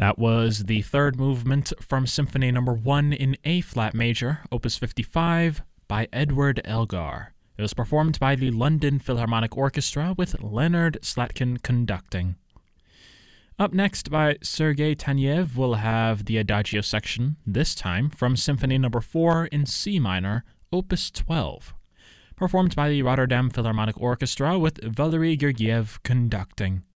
That was the third movement from Symphony No. 1 in A-flat major, Opus 55, by Edward Elgar. It was performed by the London Philharmonic Orchestra with Leonard Slatkin conducting. Up next by Sergei Taneyev, we'll have the Adagio section, this time from Symphony No. 4 in C minor, Opus 12, performed by the Rotterdam Philharmonic Orchestra with Valery Gergiev conducting.